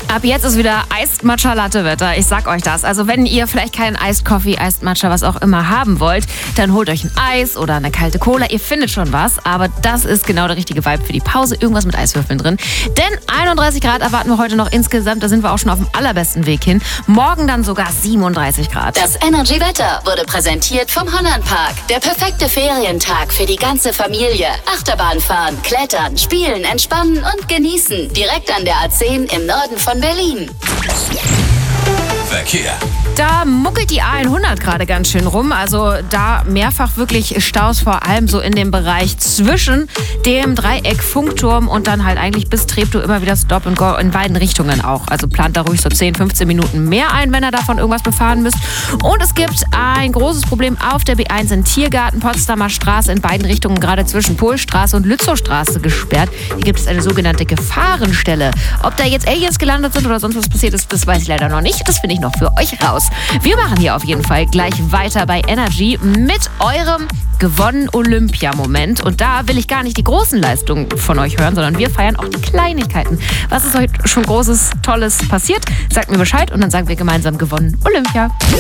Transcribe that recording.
Ab jetzt ist wieder Iced Matcha Latte Wetter. Ich sag euch das. Also wenn ihr vielleicht keinen Iced Coffee, Iced Matcha, was auch immer haben wollt, dann holt euch ein Eis oder eine kalte Cola. Ihr findet schon was, aber das ist genau der richtige Vibe für die Pause. Irgendwas mit Eiswürfeln drin. Denn 31 Grad erwarten wir heute noch insgesamt. Da sind wir auch schon auf dem allerbesten Weg hin. Morgen dann sogar 37 Grad. Das Energy Wetter wurde präsentiert vom Hollandpark. Der perfekte Ferientag für die ganze Familie. Achterbahn fahren, klettern, spielen, entspannen und genießen. Direkt an der A10 im Norden von Berlin. Verkehr. Da muckelt die A100 gerade ganz schön rum. Also da mehrfach wirklich Staus, vor allem so in dem Bereich zwischen dem Dreieck Funkturm und dann halt eigentlich bis Treptow immer wieder Stop and Go in beiden Richtungen auch. Also plant da ruhig so 10, 15 Minuten mehr ein, wenn ihr davon irgendwas befahren müsst. Und es gibt ein großes Problem auf der B1 in Tiergarten, Potsdamer Straße in beiden Richtungen, gerade zwischen Polstraße und Lützowstraße gesperrt. Hier gibt es eine sogenannte Gefahrenstelle. Ob da jetzt Aliens gelandet sind oder sonst was passiert ist, das weiß ich leider noch nicht. Das finde ich noch für euch raus. Wir machen hier auf jeden Fall gleich weiter bei Energy mit eurem gewonnen Olympia-Moment. Und da will ich gar nicht die großen Leistungen von euch hören, sondern wir feiern auch die Kleinigkeiten. Was ist heute schon Großes, Tolles passiert? Sagt mir Bescheid und dann sagen wir gemeinsam gewonnen Olympia.